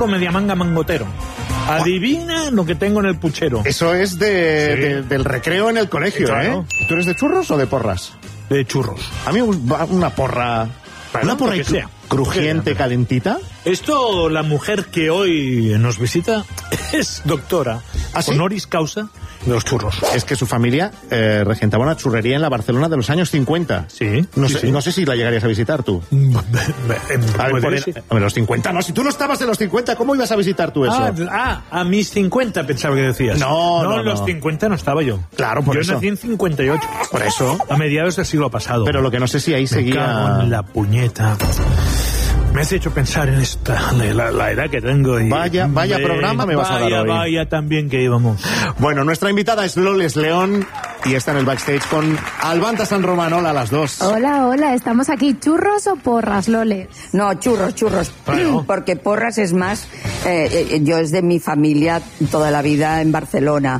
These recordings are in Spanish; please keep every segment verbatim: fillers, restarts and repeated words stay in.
churro media manga mangotero. Adivina lo que tengo en el puchero. Eso es de, Sí. de- del recreo en el colegio, Claro. ¿eh? ¿Tú eres de churros o de porras? De churros. A mí una porra... Bueno, una porra lo y que cru- sea. crujiente, calentita. Esto, la mujer que hoy nos visita es doctora ¿Ah, sí? honoris causa de los churros. Es que su familia eh, regentaba una churrería en la Barcelona de los años cincuenta. Sí, No, sí, sé, sí. no sé si la llegarías a visitar tú. A ver, Puede por el- ser. a ver, los cincuenta, no, si tú no estabas en los cincuenta, ¿cómo ibas a visitar tú eso? Ah, ah, a mis cincuenta pensaba que decías. No, no, en los no. cincuenta no estaba yo. Claro, por yo eso. nací en cincuenta y ocho. Por eso. A mediados del siglo pasado. Pero lo que no sé si ahí Me seguía... cago en la puñeta. Me has hecho pensar en esta, la, la edad que tengo. Y, Vaya- vaya programa me vas a dar vaya, hoy. Vaya, también que íbamos. Bueno, nuestra invitada es Loles León y está en el backstage con Albanta San Román. Hola a las dos. Hola, hola, estamos aquí. ¿Churros o porras, Loles? No, churros, churros. Bueno. Porque porras es más... eh, eh, yo es de mi familia toda la vida en Barcelona.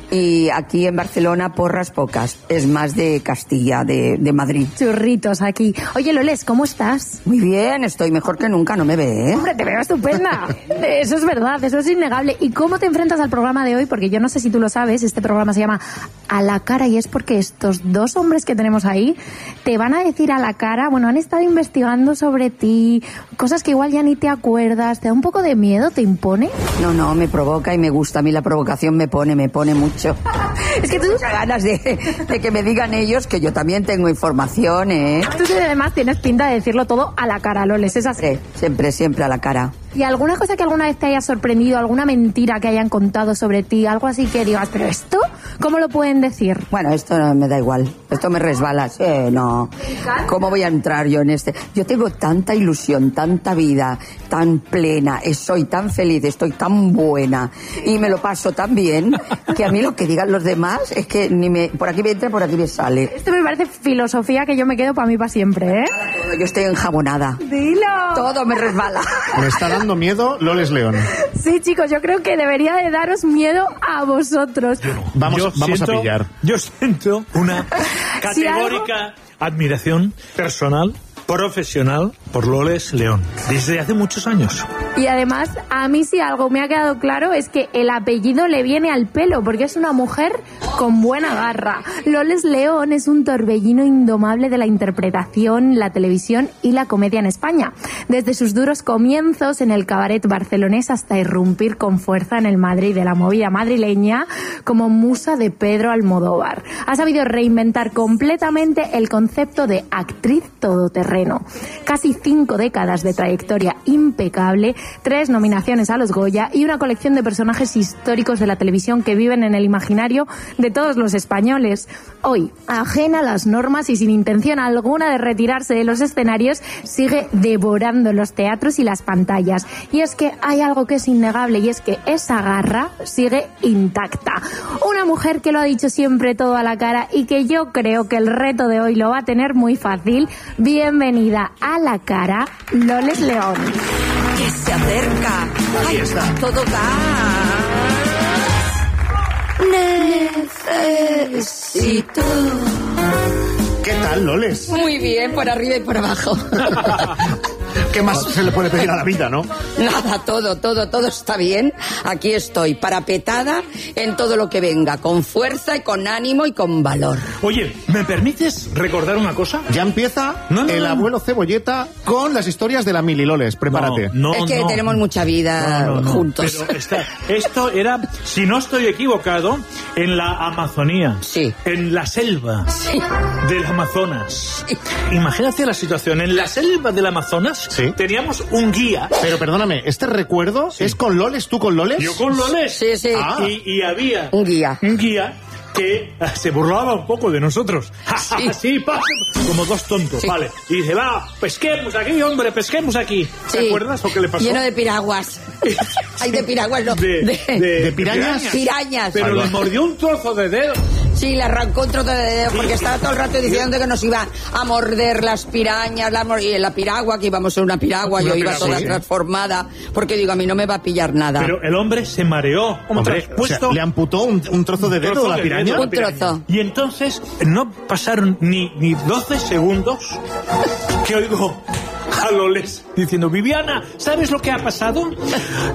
Y aquí en Barcelona porras pocas. Es más de Castilla, de, de Madrid. Churritos aquí. Oye, Loles, ¿cómo estás? Muy bien, estoy mejor que nunca, no me ve, ¿eh? Hombre, te veo estupenda. Eso es verdad, eso es innegable. ¿Y cómo te enfrentas al programa de hoy? Porque yo no sé si tú lo sabes, este programa se llama A la Cara y es porque estos dos hombres que tenemos ahí te van a decir a la cara, bueno, han estado investigando sobre ti, cosas que igual ya ni te acuerdas, ¿te da un poco de miedo? ¿Te impone? No, no, me provoca y me gusta. A mí la provocación me pone, me pone mucho. Es que tú, Muchas ganas de, de que me digan ellos que yo también tengo información, ¿eh? tú además tienes pinta de decirlo todo a la cara, Loles, es así. Siempre, siempre, siempre a la cara. ¿Y alguna cosa que alguna vez te haya sorprendido, alguna mentira que hayan contado sobre ti, algo así que digas, pero esto, ¿cómo lo pueden decir? Bueno, esto no me da igual. Esto me resbala. Sí, no. ¿Cómo voy a entrar yo en este? Yo tengo tanta ilusión, tanta vida, tan plena, eh, soy tan feliz, estoy tan buena y me lo paso tan bien que a mí lo que digan los demás es que ni me, por aquí me entra, por aquí me sale. Esto me parece filosofía que yo me quedo para mí para siempre, ¿eh? Todo, yo estoy enjabonada. Dilo. Todo me resbala. Me está dando miedo Loles León. Sí, chicos, yo creo que debería de daros miedo a vosotros. Vamos, Yo vamos siento- a pillar. Yo siento una categórica admiración personal, profesional, por Loles León, desde hace muchos años. Y además, a mí si algo me ha quedado claro es que el apellido le viene al pelo, porque es una mujer con buena garra. Loles León es un torbellino indomable de la interpretación, la televisión y la comedia en España. Desde sus duros comienzos en el cabaret barcelonés hasta irrumpir con fuerza en el Madrid de la movida madrileña como musa de Pedro Almodóvar. Ha sabido reinventar completamente el concepto de actriz todoterreno. Casi cinco décadas de trayectoria impecable, tres nominaciones a los Goya y una colección de personajes históricos de la televisión que viven en el imaginario de todos los españoles. Hoy, ajena a las normas y sin intención alguna de retirarse de los escenarios, sigue devorando los teatros y las pantallas. Y es que hay algo que es innegable y es que esa garra sigue intacta. Una mujer que lo ha dicho siempre todo a la cara y que yo creo que el reto de hoy lo va a tener muy fácil. Bienvenida a la cara, Loles León. Que se acerca. Ay, todo gas. Necesito. ¿Qué tal, Loles? Muy bien, por arriba y por abajo. ¿Qué más se le puede pedir a la vida, no? Nada, todo, todo, todo está bien. Aquí estoy, parapetada en todo lo que venga, con fuerza y con ánimo y con valor. Oye, ¿me permites recordar una cosa? Ya empieza No, no, el no. abuelo Cebolleta con las historias de la Mili Loles. Prepárate. No, no, es que no. tenemos mucha vida No, no, no. juntos. Pero está- esto era, si no estoy equivocado, en la Amazonía. Sí. En la selva Sí. del Amazonas. Sí. Imagínate la situación. En la selva del Amazonas Sí. teníamos un guía. Pero perdóname, ¿este recuerdo es con Loles? ¿Tú con Loles? Yo con Loles. Sí, sí. Ah. Y, y había Un guía. un guía que ah, se burlaba un poco de nosotros. Sí. Así, pa- como dos tontos, Sí. vale. Y dice, va, pesquemos aquí, hombre, pesquemos aquí. ¿Te Sí. acuerdas o qué le pasó? Lleno de piraguas. Hay de piraguas, no. de, de- de pirañas. Pirañas. Pero Ahí va. le mordió un trozo de dedo. Sí, le arrancó un trozo de dedo porque estaba todo el rato diciendo que nos iba a morder las pirañas, la, mor- y la piragua, que íbamos a ser una piragua, Una yo iba piragua, toda sí. transformada, porque digo, a mí no me va a pillar nada. Pero el hombre se mareó. Hombre, Tras o puesto- sea, ¿le amputó un, un trozo de Un dedo trozo a la de piraña? dedo. Un trozo. Y entonces no pasaron ni, ni doce segundos que oigo a Loles diciendo, Viviana, ¿sabes lo que ha pasado?